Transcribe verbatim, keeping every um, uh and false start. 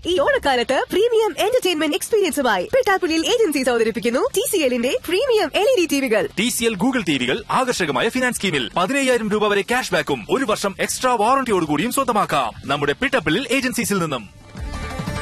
ഈ ഓണക്കാലത്ത് premium entertainment എക്സ്പീരിയൻസുമായി പിട്ടാപ്പുലിൽ agencies അവതരിപ്പിക്കുന്നു ടി സി എല്ലിന്റെ premium L E D ടിവികൾ. T C L Google ടിവികൾ ആകർഷകമായ ഫിനാൻസ് സ്കീമിൽ പതിനയ്യായിരം രൂപ വരെ ക്യാഷ് ബാക്കും ഒരു വർഷം എക്സ്ട്രാ വാറന്റിയോടുകൂടിയും സ്വന്തമാക്കാം നമ്മുടെ പിട്ടാപ്പുലിൽ ഏജൻസീസിൽ നിന്നും.